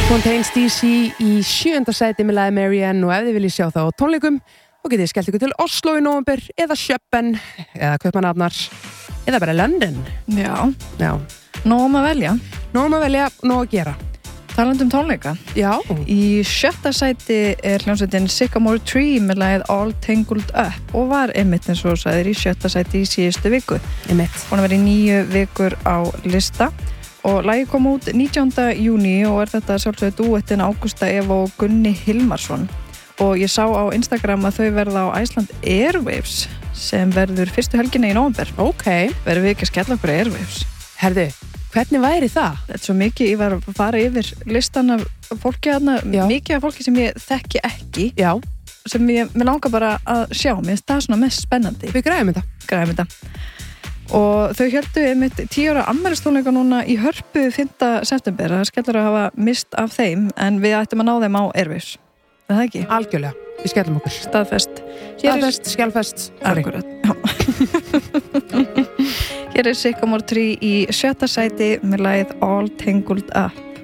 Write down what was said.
Fontaines DC í 7. sæti með lagi Marianne og ef þið viljið sjá það á tónleikum og getið skellt ykkur til Oslo í nóvember eða Köpen eða Kaupmannahafnar eða bara London. Já. Nóg að velja, nóg að gera. Talandi tónleika. Já. Í 7. sæti hljómsveitin Sycamore Tree með lagið All Tangled Up og var einmitt eins og sagðir í 7. sæti í síðustu viku. Einmitt. Hún har verið 9 vikur á lista. Og lagið kom út 19. júní og þetta sjálfsögðu dúettin Ágústa Eva og Gunni Hilmarsson. Og ég sá á Instagram að þau verða á Iceland Airwaves sem verður fyrstu helgina í nóvember. Ok. Verðum við ekki að skella okkur Airwaves? Herðu, hvernig væri það? Þetta er svo mikið, ég var að fara yfir listan af fólki þarna, mikið af fólki sem ég þekki ekki. Já. Sem ég langar bara að sjá, mér finnst það svona mest spennandi. Við græðum þetta. Og þau héldu einmitt 10 ára afmælistónleika núna í Hörpu 5. september. Það skellur að hafa mist af þeim en við ættum að ná þeim á Airwaves. Er það ekki? Algjörlega, við skellum okkur. Staðfest, skjálfest. Akkurat. Hér er Sycamore Tree í 7. sæti með lagið All Tangled Up.